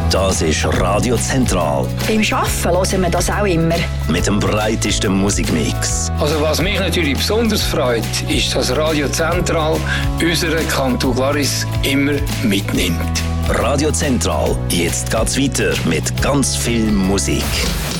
Das ist Radio Zentral. Beim Arbeiten hören wir das auch immer. Mit dem breitesten Musikmix. Also was mich natürlich besonders freut, ist, dass Radio Zentral unseren Kanton Glaris immer mitnimmt. Radio Zentral, jetzt geht's weiter mit ganz viel Musik.